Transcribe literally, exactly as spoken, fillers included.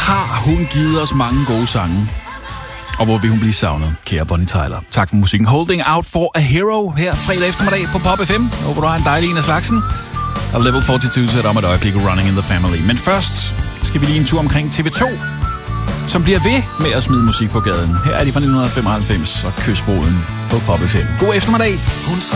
har hun givet os mange gode sange. Og hvor vil hun blive savnet, kære Bonnie Tyler. Tak for musikken. Holding Out for a Hero her fredag eftermiddag på Pop F M. Håber du har en dejlig en af slagsen. Og Level fireogtyve sætter om et øjeblik Running in the Family. Men først skal vi lige en tur omkring T V to, som bliver ved med at smide musik på gaden. Her er de fra nitten femoghalvfems og Kysbruden på Pop F M. God eftermiddag.